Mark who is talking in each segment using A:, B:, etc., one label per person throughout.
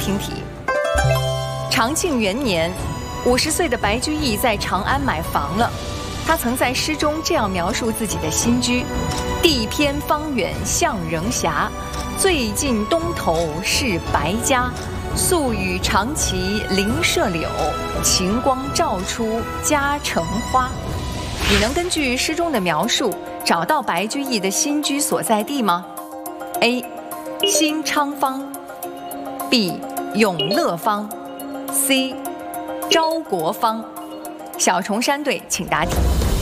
A: 听题。长庆元年，50岁的白居易在长安买房了。他曾在诗中这样描述自己的新居：地偏方远向人斜，最近东头是白家。宿雨长齐邻舍柳，晴光照出家城花。你能根据诗中的描述找到白居易的新居所在地吗 ？A. 新昌坊 B. 永乐坊 C. 昭国坊。小重山队，请答题。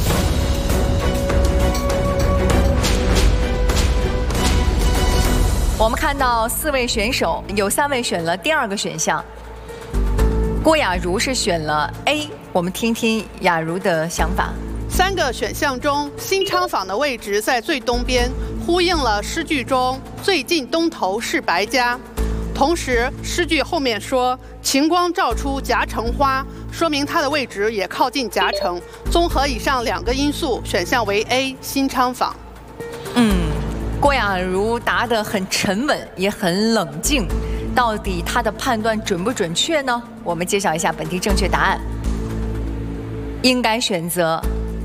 A: 我们看到4位选手，有3位选了第2个选项。郭雅茹是选了 A， 我们听听雅茹的想法。
B: 3个选项中，新昌坊的位置在最东边，呼应了诗句中最近东头是白家。同时，诗句后面说晴光照出夹城花，说明它的位置也靠近夹城。综合以上2个因素，选项为 A 新昌坊。
A: 郭雅茹答得很沉稳，也很冷静。到底她的判断准不准确呢？我们揭晓一下本题正确答案。应该选择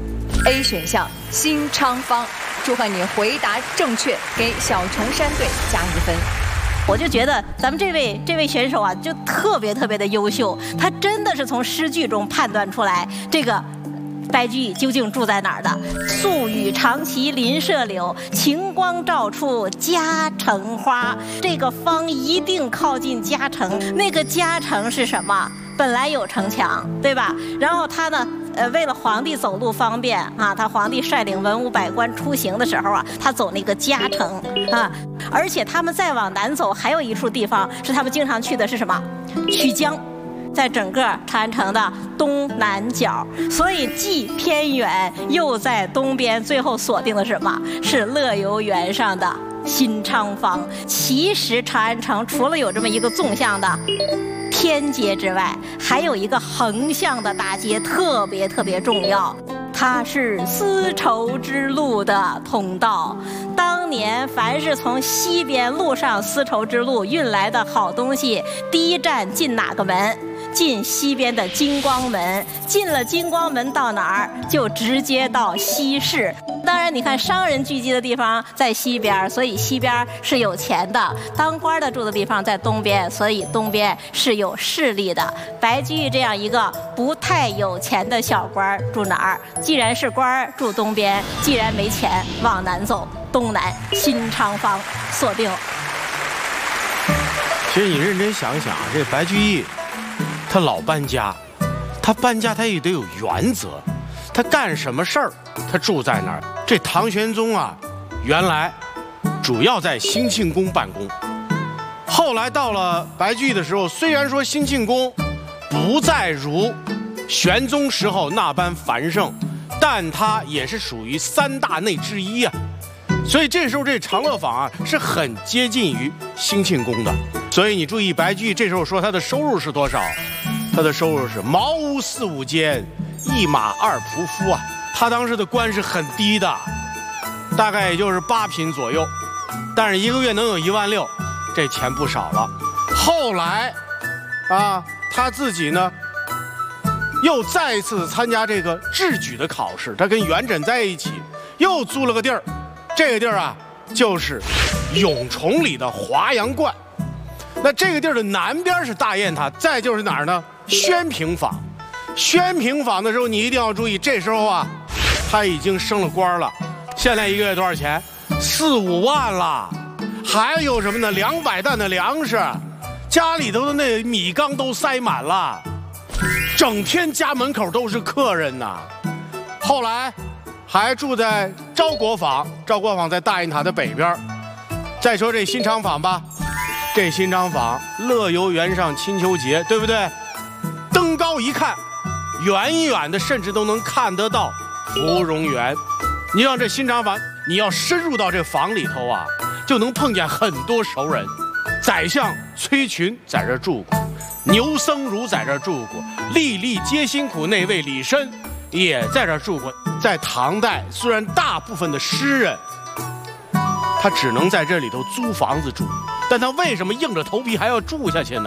A: A 选项新昌坊。祝贺你回答正确，给小重山队加1分。
C: 我就觉得咱们这位选手啊，就特别的优秀，他真的是从诗句中判断出来这个白居易究竟住在哪儿的。宿雨长齐邻舍柳，晴光照出家城花。这个坊一定靠近家城，那个家城是什么？本来有城墙，对吧？然后他呢，为了皇帝走路方便啊，他皇帝率领文武百官出行的时候啊，他走那个家城啊。而且他们再往南走，还有一处地方是他们经常去的，是什么？曲江。在整个长安城的东南角，所以既偏远又在东边，最后锁定的是什么？是乐游原上的新昌坊。其实长安城除了有这么一个纵向的天街之外，还有一个横向的大街，特别重要。它是丝绸之路的通道。当年凡是从西边路上丝绸之路运来的好东西，第一站进哪个门？进西边的金光门。进了金光门到哪儿？就直接到西市。当然你看商人聚集的地方在西边，所以西边是有钱的；当官的住的地方在东边，所以东边是有势力的。白居易这样一个不太有钱的小官住哪儿？既然是官住东边，既然没钱往南走，东南新昌坊锁定。
D: 其实你认真想想，这白居易他老搬家，他搬家他也得有原则，他干什么事儿他住在哪儿。这唐玄宗啊，原来主要在兴庆宫办公，后来到了白居易的时候，虽然说兴庆宫不再如玄宗时候那般繁盛，但它也是属于3大内之一啊。所以这时候这长乐坊啊是很接近于兴庆宫的。所以你注意，白居易这时候说他的收入是多少？他的收入是茅屋4、5间，1马2仆夫啊。他当时的官是很低的，大概也就是8品左右，但是1个月能有1万6，这钱不少了。后来啊，他自己呢又再一次参加这个制举的考试，他跟元稹在一起，又租了个地儿。这个地儿啊，就是永崇里的华阳观。那这个地儿的南边是大雁塔，再就是哪儿呢？宣平坊。宣平坊的时候，你一定要注意，这时候啊，他已经升了官了。现在1个月多少钱？4、5万了。还有什么呢？200担的粮食，家里头的那米缸都塞满了，整天家门口都是客人呐。后来还住在昭国坊，昭国坊在大雁塔的北边。再说这新昌坊吧，这新昌坊乐游原上金秋节，对不对？登高一看，远远的甚至都能看得到芙蓉园。你让这新昌坊，你要深入到这坊里头啊，就能碰见很多熟人。宰相崔群在这住过，牛僧孺在这住过，粒粒皆辛苦那位李绅也在这住过。在唐代，虽然大部分的诗人他只能在这里头租房子住，但他为什么硬着头皮还要住下去呢？